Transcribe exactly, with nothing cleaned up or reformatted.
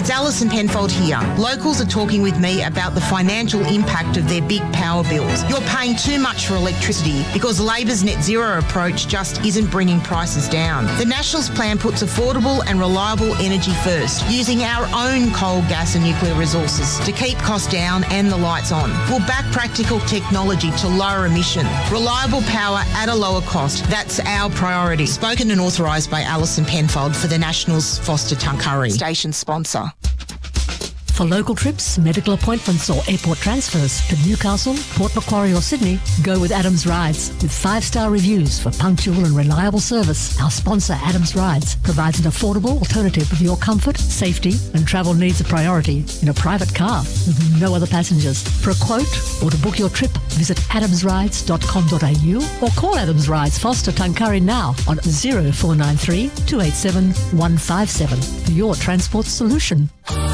It's Alison Penfold here. Locals are talking with me about the financial impact of their big power bills. You're paying too much for electricity because Labor's net zero approach just isn't bringing prices down. The Nationals plan puts affordable and reliable energy first, using our own coal, gas and nuclear resources to keep costs down and the lights on. We'll back practical technology to lower emission. Reliable power at a lower cost. That's our priority. Spoken and authorised by Alison Penfold for the Nationals, Foster Tuncurry. Station sponsor. For local trips, medical appointments or airport transfers to Newcastle, Port Macquarie or Sydney, go with Adams Rides. With five-star reviews for punctual and reliable service, our sponsor Adams Rides provides an affordable alternative of your comfort, safety and travel needs a priority in a private car with no other passengers. For a quote or to book your trip, visit adams rides dot com dot a u or call Adams Rides Foster Tuncurry now on zero four nine three, two eight seven, one five seven for your transport solution.